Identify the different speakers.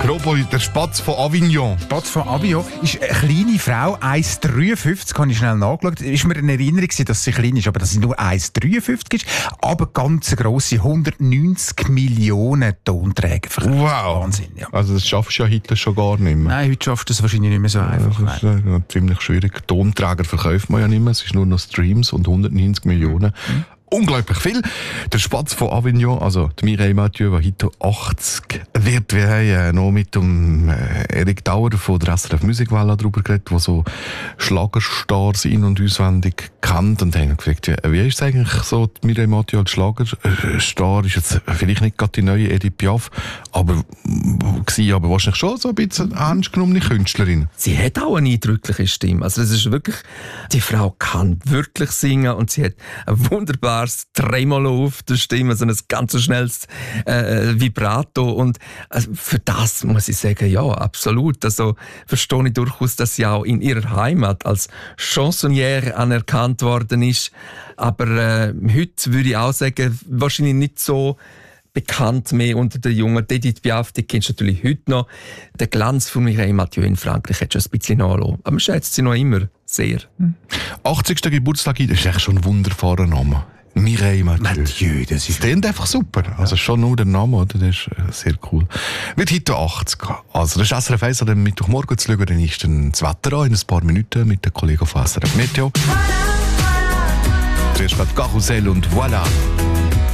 Speaker 1: Apropos, der Spatz von Avignon.
Speaker 2: Spatz von Avignon ist eine kleine Frau, 1,53, habe ich schnell nachgeschaut. Ist mir eine Erinnerung, dass sie klein ist, aber dass sie nur 1,53 ist. Aber ganz grosse, 190 Millionen Tonträger verkauft.
Speaker 1: Wow.
Speaker 2: Wahnsinn, ja.
Speaker 1: Also das schaffst du ja heute schon gar nicht mehr.
Speaker 2: Nein, heute schaffst du das wahrscheinlich nicht mehr so einfach.
Speaker 1: Das ist ziemlich schwierig. Tonträger verkauft man ja nicht mehr. Es ist nur noch Streams und 190 Millionen. Unglaublich viel. Der Spatz von Avignon, also die Mireille Mathieu, die heute 80 wird. Wir haben noch mit dem Erik Dauer von der SRF Musikwelle darüber geredet, der so Schlagerstars in- und auswendig kennt. Und haben gefragt, wie ist es eigentlich so, die Mireille Mathieu als Schlagerstar ist jetzt vielleicht nicht gerade die neue Edith Piaf, aber wahrscheinlich schon so ein bisschen ernst genommene Künstlerin.
Speaker 3: Sie hat auch eine eindrückliche Stimme. Also das ist wirklich, die Frau kann wirklich singen und sie hat ein wunderbares Tremolo auf der Stimme, also ein ganz schnelles Vibrato und für das muss ich sagen, ja, absolut. Also verstehe ich durchaus, dass sie auch in ihrer Heimat als Chansonnière anerkannt worden ist. Aber heute würde ich auch sagen, wahrscheinlich nicht so bekannt mehr unter den Jungen. Edith Piaf, die kennst du natürlich heute noch. Der Glanz von Mireille Mathieu in Frankreich hat schon ein bisschen nachgelassen. Aber man schätzt sie noch immer sehr.
Speaker 1: 80. Geburtstag, das ist echt schon ein wunderbarer Name. Mireille Mathieu. Das klingt einfach super. Also schon nur der Name, oder? Das ist sehr cool. Wird heute 80. Also das ist SRF 1 am Mittwochmorgen zu schauen, dann ist dann das Wetter an in ein paar Minuten mit den Kollegen von SRF Meteo. Zuerst Karussell und voilà.